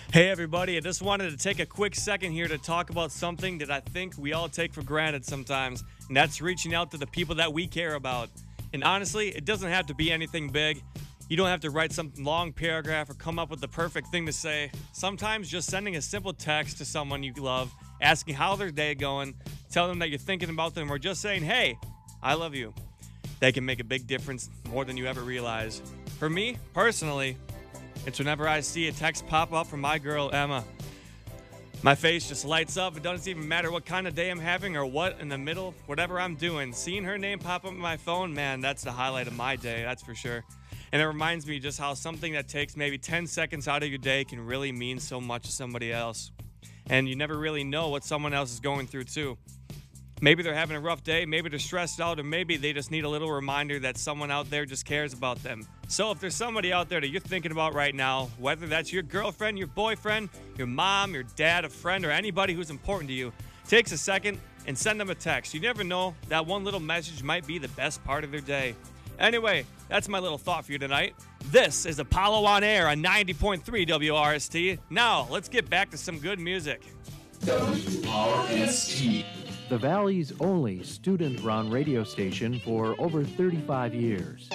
Hey everybody, I just wanted to take a quick second here to talk about something that I think we all take for granted sometimes, and that's reaching out to the people that we care about. And honestly, it doesn't have to be anything big. You don't have to write some long paragraph or come up with the perfect thing to say. Sometimes just sending a simple text to someone you love, asking how their day going, telling them that you're thinking about them, or just saying, hey, I love you. They can make a big difference, more than you ever realize. For me, personally, it's whenever I see a text pop up from my girl, Emma. My face just lights up. It doesn't even matter what kind of day I'm having or what in the middle, whatever I'm doing. Seeing her name pop up on my phone, man, that's the highlight of my day, that's for sure. And it reminds me just how something that takes maybe 10 seconds out of your day can really mean so much to somebody else. And you never really know what someone else is going through, too. Maybe they're having a rough day, maybe they're stressed out, or maybe they just need a little reminder that someone out there just cares about them. So if there's somebody out there that you're thinking about right now, whether that's your girlfriend, your boyfriend, your mom, your dad, a friend, or anybody who's important to you, takes a second and send them a text. You never know, that one little message might be the best part of their day. Anyway, that's my little thought for you tonight. This is Apollo on Air on 90.3 WRST. Now, let's get back to some good music. WRST. The Valley's only student-run radio station for over 35 years.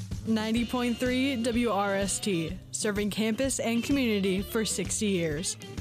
90.3 WRST, serving campus and community for 60 years.